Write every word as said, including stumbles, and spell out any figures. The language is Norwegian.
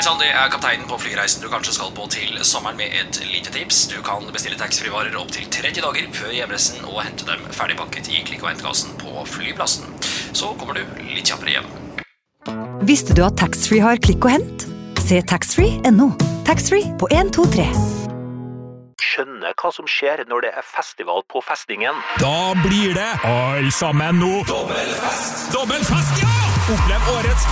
sann, det er kapteinen på flyreisen du kanskje skal på til sommeren med et lite tips. Du kan bestille taxfree-varer opp til tretti dager før hjemreisen og hente dem ferdigpakket i klikk- og hentkassen på flyplassen. Så kommer du litt kjappere hjem. Visste du at taxfree har klikk og hent? Se taxfree punktum no. Taxfree på en to tre. Skjønne hva som skjer når det er festival på festningen. Da blir det all sammen nå. Dobbelfest! Dobbelfest, ja! Opplev årets